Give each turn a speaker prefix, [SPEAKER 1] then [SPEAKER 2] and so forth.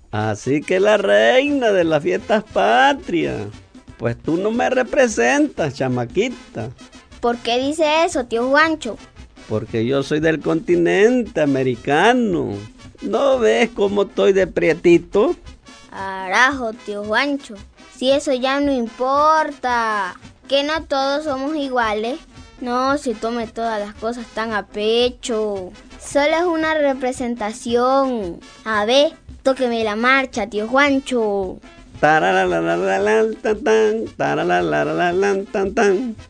[SPEAKER 1] Así que la reina de las fiestas patrias. Pues tú no me representas, chamaquita.
[SPEAKER 2] ¿Por qué dice eso, tío Juancho?
[SPEAKER 1] Porque yo soy del continente americano. ¿No ves cómo estoy de prietito?
[SPEAKER 2] Carajo, tío Juancho. Si eso ya no importa. Que no todos somos iguales. No se tome todas las cosas tan a pecho. Solo es una representación. A ver, tóqueme la marcha, tío Juancho.
[SPEAKER 1] Tarararararán, tan, tan, tarararararán, tan, tan.